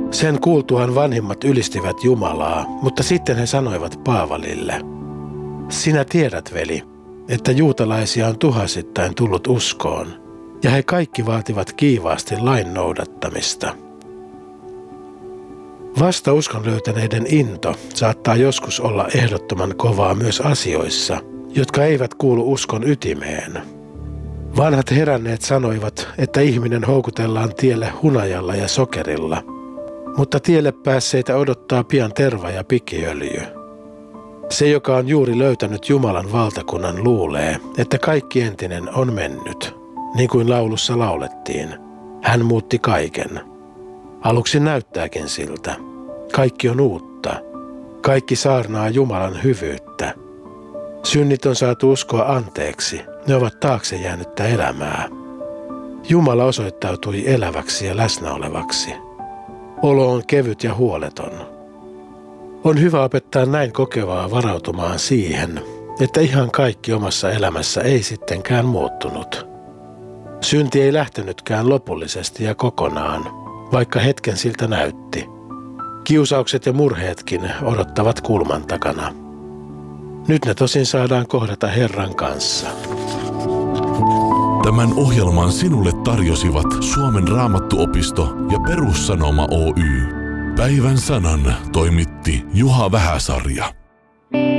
Sen kuultuaan vanhimmat ylistivät Jumalaa, mutta sitten he sanoivat Paavalille: sinä tiedät, veli, että juutalaisia on tuhansittain tullut uskoon, ja he kaikki vaativat kiivaasti lain noudattamista. Vasta uskon löytäneiden into saattaa joskus olla ehdottoman kovaa myös asioissa, jotka eivät kuulu uskon ytimeen. Vanhat heränneet sanoivat, että ihminen houkutellaan tielle hunajalla ja sokerilla, mutta tielle päässeitä odottaa pian terva ja pikiöljy. Se, joka on juuri löytänyt Jumalan valtakunnan, luulee, että kaikki entinen on mennyt, niin kuin laulussa laulettiin. Hän muutti kaiken. Aluksi näyttääkin siltä. Kaikki on uutta. Kaikki saarnaa Jumalan hyvyyttä. Synnit on saatu uskoa anteeksi. Ne ovat taakse jäänyttä elämää. Jumala osoittautui eläväksi ja läsnäolevaksi. Olo on kevyt ja huoleton. On hyvä opettaa näin kokevaa varautumaan siihen, että ihan kaikki omassa elämässä ei sittenkään muuttunut. Synti ei lähtenytkään lopullisesti ja kokonaan, vaikka hetken siltä näytti. Kiusaukset ja murheetkin odottavat kulman takana. Nyt ne tosin saadaan kohdata Herran kanssa. Tämän ohjelman sinulle tarjosivat Suomen Raamattuopisto ja Perussanoma Oy. Päivän sanan toimitti Juha Vähäsarja.